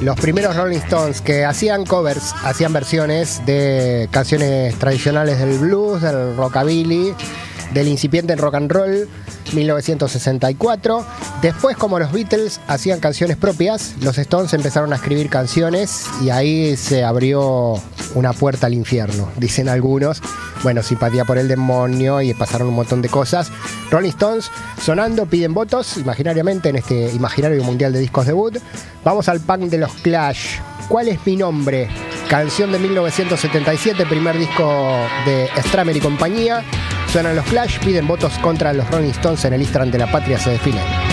Los primeros Rolling Stones que hacían covers, hacían versiones de canciones tradicionales del blues, del rockabilly, del incipiente rock and roll, 1964. Después, como los Beatles hacían canciones propias, los Stones empezaron a escribir canciones y ahí se abrió una puerta al infierno, dicen algunos. Bueno, simpatía por el demonio y pasaron un montón de cosas. Rolling Stones sonando, piden votos imaginariamente en este imaginario mundial de discos debut. Vamos al punk de los Clash. ¿Cuál es mi nombre? Canción de 1977, primer disco de Stramer y compañía. Suenan los Clash, piden votos contra los Rolling Stones en el Instagram de La Patria, se definen.